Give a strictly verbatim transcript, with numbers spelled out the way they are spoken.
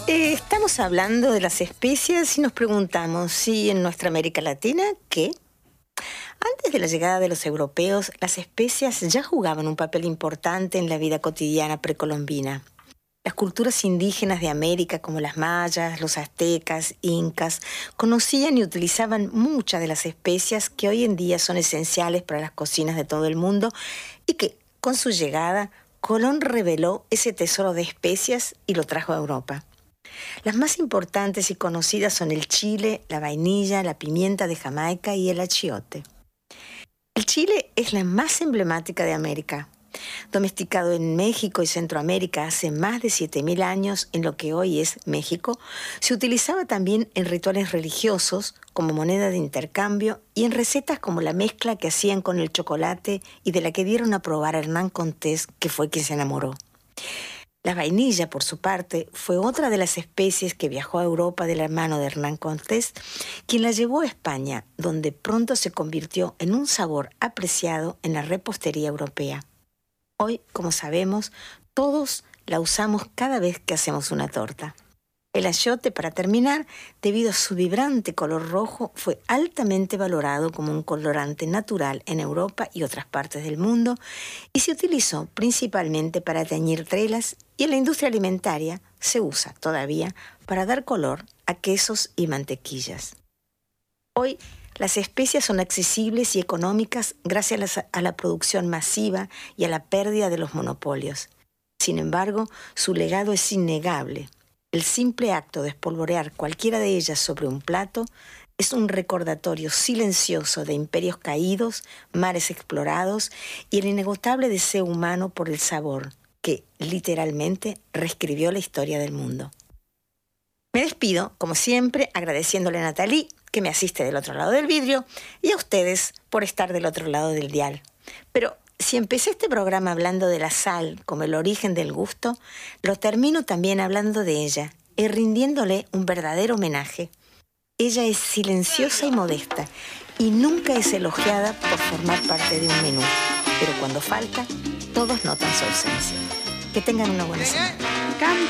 Eh, estamos hablando de las especias y nos preguntamos si en nuestra América Latina, ¿qué? Antes de la llegada de los europeos, las especias ya jugaban un papel importante en la vida cotidiana precolombina. Las culturas indígenas de América, como las mayas, los aztecas, incas, conocían y utilizaban muchas de las especias que hoy en día son esenciales para las cocinas de todo el mundo y que, con su llegada, Colón reveló ese tesoro de especias y lo trajo a Europa. Las más importantes y conocidas son el chile, la vainilla, la pimienta de Jamaica y el achiote. El chile es la más emblemática de América. Domesticado en México y Centroamérica hace más de siete mil años en lo que hoy es México, se utilizaba también en rituales religiosos como moneda de intercambio y en recetas como la mezcla que hacían con el chocolate y de la que dieron a probar a Hernán Cortés, que fue quien se enamoró. La vainilla, por su parte, fue otra de las especies que viajó a Europa de la mano de Hernán Cortés, quien la llevó a España, donde pronto se convirtió en un sabor apreciado en la repostería europea. Hoy, como sabemos, todos la usamos cada vez que hacemos una torta. El achiote, para terminar, debido a su vibrante color rojo, fue altamente valorado como un colorante natural en Europa y otras partes del mundo y se utilizó principalmente para teñir telas y en la industria alimentaria se usa todavía para dar color a quesos y mantequillas. Hoy, las especias son accesibles y económicas gracias a la producción masiva y a la pérdida de los monopolios. Sin embargo, su legado es innegable. El simple acto de espolvorear cualquiera de ellas sobre un plato es un recordatorio silencioso de imperios caídos, mares explorados y el inagotable deseo humano por el sabor, que literalmente reescribió la historia del mundo. Me despido, como siempre, agradeciéndole a Nathalie, que me asiste del otro lado del vidrio, y a ustedes por estar del otro lado del dial. Pero si empecé este programa hablando de la sal como el origen del gusto, lo termino también hablando de ella y rindiéndole un verdadero homenaje. Ella es silenciosa y modesta y nunca es elogiada por formar parte de un menú, pero cuando falta, todos notan su ausencia. Que tengan una buena semana.